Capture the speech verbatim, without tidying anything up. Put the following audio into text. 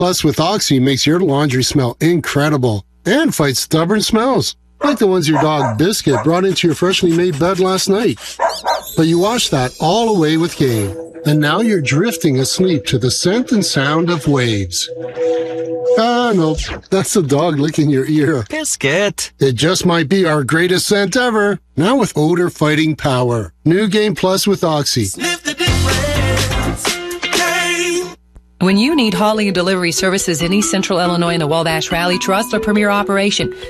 Plus, with Oxy makes your laundry smell incredible and fights stubborn smells, like the ones your dog Biscuit brought into your freshly made bed last night. But you washed that all away with Gain, and now you're drifting asleep to the scent and sound of waves. Ah, no, that's the dog licking your ear. Biscuit. It just might be our greatest scent ever. Now with odor-fighting power. New Gain Plus with Oxy. Sniff the difference. Gain. When you need hauling and delivery services in East Central Illinois in the Wabash Rally, trust our premier operation.